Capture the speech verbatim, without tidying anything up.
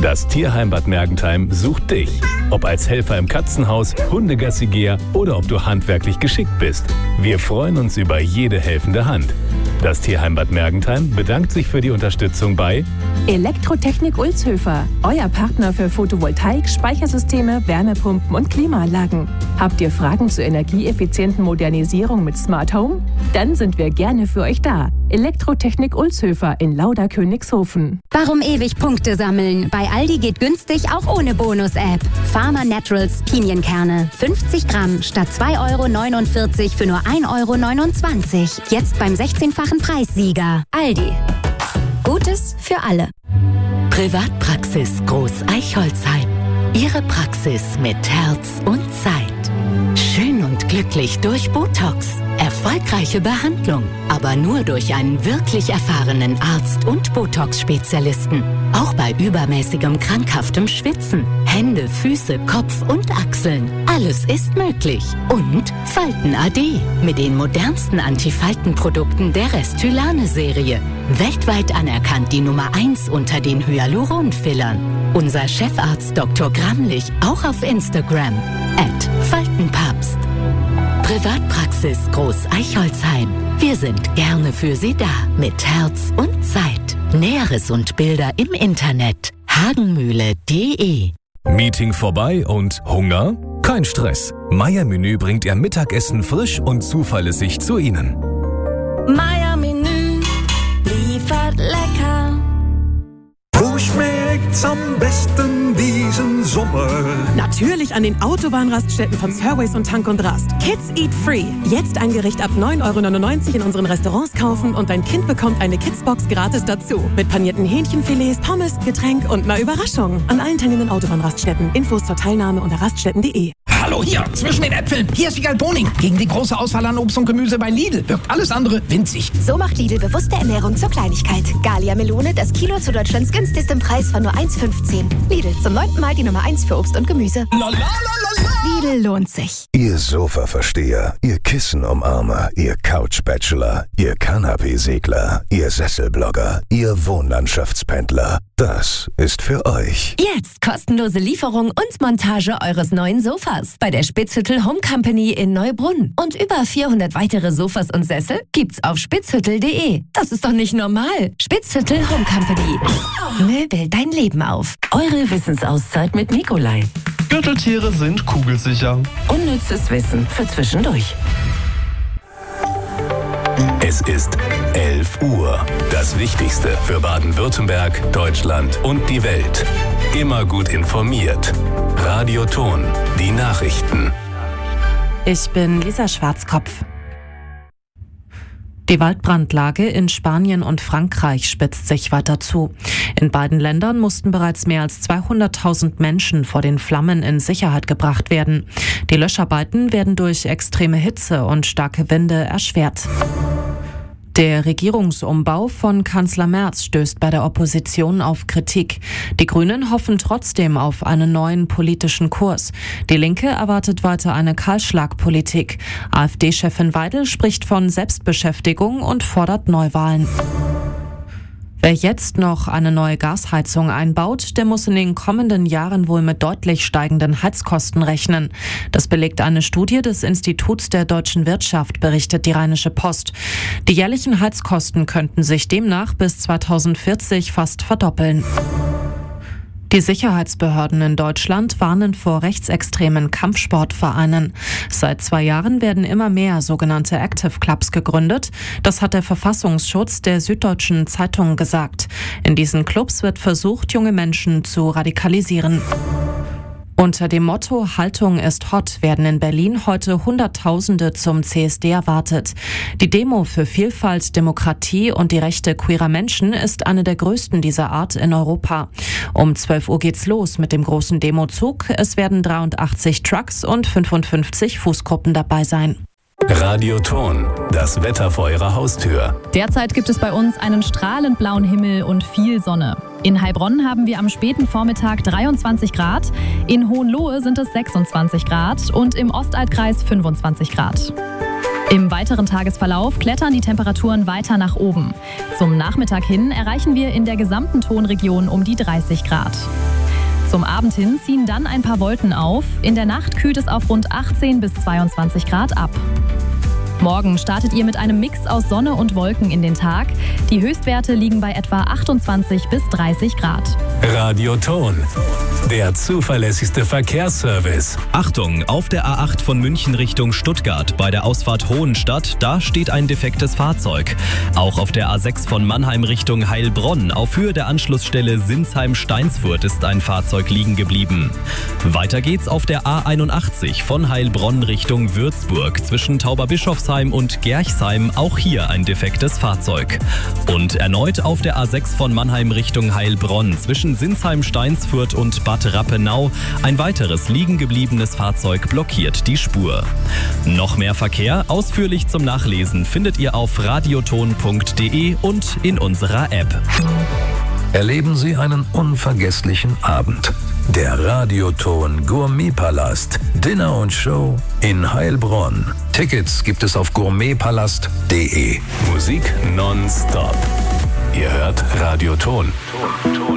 Das Tierheim Bad Mergentheim sucht dich. Ob als Helfer im Katzenhaus, Hundegassigeher oder ob du handwerklich geschickt bist. Wir freuen uns über jede helfende Hand. Das Tierheim Bad Mergentheim bedankt sich für die Unterstützung bei Elektrotechnik Ulzhöfer, euer Partner für Photovoltaik, Speichersysteme, Wärmepumpen und Klimaanlagen. Habt ihr Fragen zur energieeffizienten Modernisierung mit Smart Home? Dann sind wir gerne für euch da. Elektrotechnik Ulzhöfer in Lauda-Königshofen. Warum ewig Punkte sammeln? Bei Aldi geht günstig auch ohne Bonus-App. Pharma Naturals Pinienkerne. fünfzig Gramm statt zwei Euro neunundvierzig für nur ein Euro neunundzwanzig. Jetzt beim sechzehnfachen Preissieger. Aldi. Gutes für alle. Privatpraxis Groß Eichholzheim. Ihre Praxis mit Herz und Zeit. Schön und glücklich durch Botox. Erfolgreiche Behandlung, aber nur durch einen wirklich erfahrenen Arzt und Botox-Spezialisten. Auch bei übermäßigem krankhaftem Schwitzen. Hände, Füße, Kopf und Achseln. Alles ist möglich. Und Falten A D mit den modernsten Antifaltenprodukten der Restylane-Serie. Weltweit anerkannt die Nummer eins unter den Hyaluron-Fillern. Unser Chefarzt Doktor Gramlich auch auf Instagram. at Faltenpapst. Privatpraxis Groß Eichholzheim. Wir sind gerne für Sie da. Mit Herz und Zeit. Näheres und Bilder im Internet. hagenmühle punkt de. Meeting vorbei und Hunger? Kein Stress. Meier Menü bringt Ihr Mittagessen frisch und zuverlässig zu Ihnen. Meier Menü liefert lecker. Wo schmeckt's am besten diesen Sommer? Natürlich an den Autobahnraststätten von Surways und Tank und Rast. Kids Eat Free. Jetzt ein Gericht ab neun Euro neunundneunzig in unseren Restaurants kaufen und dein Kind bekommt eine Kidsbox gratis dazu. Mit panierten Hähnchenfilets, Pommes, Getränk und einer Überraschung. An allen teilnehmenden Autobahnraststätten. Infos zur Teilnahme unter raststätten punkt de. Hallo hier, zwischen den Äpfeln. Hier ist Wiegald Boning. Gegen die große Auswahl an Obst und Gemüse bei Lidl wirkt alles andere winzig. So macht Lidl bewusste Ernährung zur Kleinigkeit. Gallia Melone, das Kilo zu Deutschlands günstigstem Preis von nur eins fünfzehn. Lidl, zum neunten Mal die Nummer eins für Obst und Gemüse. Lidl lohnt sich. Ihr Sofa-Versteher, ihr Kissen-Umarmer, ihr Couch-Bachelor, ihr Kanapee-Segler, ihr Sesselblogger, ihr Wohnlandschaftspendler. Das ist für euch. Jetzt kostenlose Lieferung und Montage eures neuen Sofas bei der Spitzhüttel Home Company in Neubrunn. Und über vierhundert weitere Sofas und Sessel gibt's auf spitzhüttel punkt de. Das ist doch nicht normal. Spitzhüttel Home Company. Möbel dein Leben auf. Eure Wissensauszeit mit Nikolai. Gürteltiere sind kugelsicher. Unnützes Wissen für zwischendurch. Es ist elf Uhr. Das Wichtigste für Baden-Württemberg, Deutschland und die Welt. Immer gut informiert. Radio Ton, die Nachrichten. Ich bin Lisa Schwarzkopf. Die Waldbrandlage in Spanien und Frankreich spitzt sich weiter zu. In beiden Ländern mussten bereits mehr als zweihunderttausend Menschen vor den Flammen in Sicherheit gebracht werden. Die Löscharbeiten werden durch extreme Hitze und starke Winde erschwert. Der Regierungsumbau von Kanzler Merz stößt bei der Opposition auf Kritik. Die Grünen hoffen trotzdem auf einen neuen politischen Kurs. Die Linke erwartet weiter eine Kahlschlagpolitik. AfD-Chefin Weidel spricht von Selbstbeschäftigung und fordert Neuwahlen. Wer jetzt noch eine neue Gasheizung einbaut, der muss in den kommenden Jahren wohl mit deutlich steigenden Heizkosten rechnen. Das belegt eine Studie des Instituts der deutschen Wirtschaft, berichtet die Rheinische Post. Die jährlichen Heizkosten könnten sich demnach bis zweitausendvierzig fast verdoppeln. Die Sicherheitsbehörden in Deutschland warnen vor rechtsextremen Kampfsportvereinen. Seit zwei Jahren werden immer mehr sogenannte Active Clubs gegründet. Das hat der Verfassungsschutz der Süddeutschen Zeitung gesagt. In diesen Clubs wird versucht, junge Menschen zu radikalisieren. Unter dem Motto Haltung ist hot werden in Berlin heute Hunderttausende zum C S D erwartet. Die Demo für Vielfalt, Demokratie und die Rechte queerer Menschen ist eine der größten dieser Art in Europa. Um zwölf Uhr geht's los mit dem großen Demozug. Es werden dreiundachtzig Trucks und fünfundfünfzig Fußgruppen dabei sein. Radio Ton, das Wetter vor Ihrer Haustür. Derzeit gibt es bei uns einen strahlend blauen Himmel und viel Sonne. In Heilbronn haben wir am späten Vormittag dreiundzwanzig Grad, in Hohenlohe sind es sechsundzwanzig Grad und im Ostaltkreis fünfundzwanzig Grad. Im weiteren Tagesverlauf klettern die Temperaturen weiter nach oben. Zum Nachmittag hin erreichen wir in der gesamten Tonregion um die dreißig Grad. Zum Abend hin ziehen dann ein paar Wolken auf. In der Nacht kühlt es auf rund achtzehn bis zweiundzwanzig Grad ab. Morgen startet ihr mit einem Mix aus Sonne und Wolken in den Tag. Die Höchstwerte liegen bei etwa achtundzwanzig bis dreißig Grad. Radioton, der zuverlässigste Verkehrsservice. Achtung, auf der A acht von München Richtung Stuttgart bei der Ausfahrt Hohenstadt, da steht ein defektes Fahrzeug. Auch auf der A sechs von Mannheim Richtung Heilbronn auf Höhe der Anschlussstelle Sinsheim-Steinsfurt ist ein Fahrzeug liegen geblieben. Weiter geht's auf der A einundachtzig von Heilbronn Richtung Würzburg zwischen Tauberbischofsheim und Gerchsheim, auch hier ein defektes Fahrzeug. Und erneut auf der A sechs von Mannheim Richtung Heilbronn zwischen Sinsheim-Steinsfurt und Bad Rappenau ein weiteres liegen gebliebenes Fahrzeug blockiert die Spur. Noch mehr Verkehr, ausführlich zum Nachlesen, findet ihr auf radioton punkt de und in unserer App. Erleben Sie einen unvergesslichen Abend. Der Radioton Gourmetpalast, Dinner und Show in Heilbronn. Tickets gibt es auf gourmetpalast punkt de. Musik nonstop. Ihr hört Radioton.